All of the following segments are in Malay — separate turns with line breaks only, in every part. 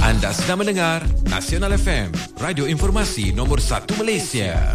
Anda sedang mendengar Nasional FM, radio informasi nombor 1 Malaysia.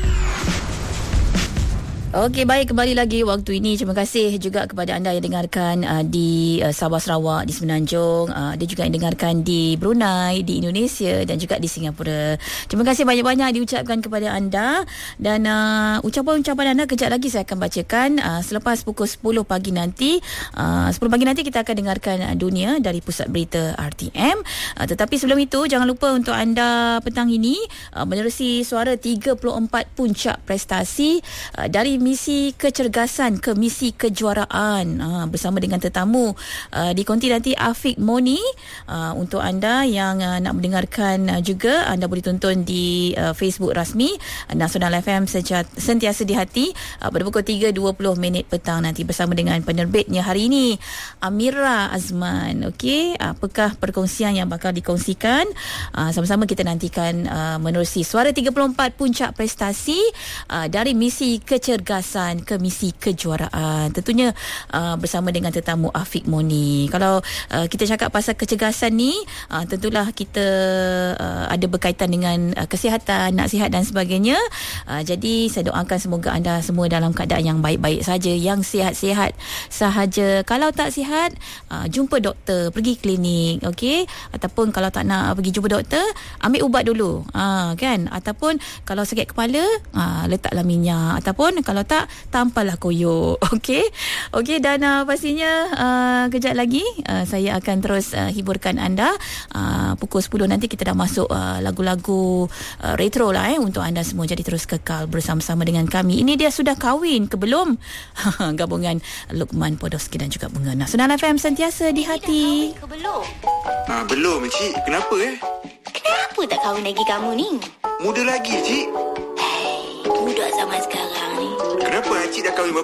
Okey, baik, kembali lagi waktu ini. Terima kasih juga kepada anda yang dengarkan di Sabah Sarawak, di Semenanjung, dia juga yang dengarkan di Brunei, di Indonesia dan juga di Singapura. Terima kasih banyak-banyak diucapkan kepada anda. Dan ucapan-ucapan anda kejap lagi saya akan bacakan selepas pukul 10 pagi nanti. 10 pagi nanti kita akan dengarkan dunia dari Pusat Berita RTM. Tetapi sebelum itu, jangan lupa untuk anda petang ini menerusi suara 34 puncak prestasi dari misi kecergasan ke misi kejuaraan bersama dengan tetamu di konti nanti Afiq Moni. Untuk anda yang nak mendengarkan juga, anda boleh tonton di Facebook rasmi Nasional FM Sentiasa di Hati pada pukul 3.20 petang nanti bersama dengan penerbitnya hari ini, Amira Azman. Okey, apakah perkongsian yang bakal dikongsikan? Sama-sama kita nantikan menerusi suara 34 puncak prestasi dari misi kecergasan ke misi kejuaraan, tentunya bersama dengan tetamu Afiq Moni. Kalau kita cakap pasal kecergasan ni, tentulah kita ada berkaitan dengan kesihatan, nak sihat dan sebagainya. Jadi saya doakan semoga anda semua dalam keadaan yang baik-baik saja, yang sihat-sihat sahaja. Kalau tak sihat, jumpa doktor, pergi klinik, okey? Ataupun kalau tak nak pergi jumpa doktor, ambil ubat dulu, kan? Ataupun kalau sakit kepala, letaklah minyak, ataupun kalau tak, tampallah koyok. Okey, dan pastinya kejap lagi saya akan terus hiburkan anda. Pukul 10 nanti kita dah masuk lagu-lagu retro lah untuk anda semua. Jadi terus kekal bersama-sama dengan kami. Ini dia Sudah Kahwin ke Belum? Gabungan Luqman Podolski dan juga Bunga. Nasional FM Sentiasa di Hati.
Dah kahwin ke belum?
Belum, Cik. Kenapa
Kenapa tak kahwin lagi kamu ni?
Muda lagi, Cik.
Budak zaman sekarang ni.
Kenapa Cik dah kahwin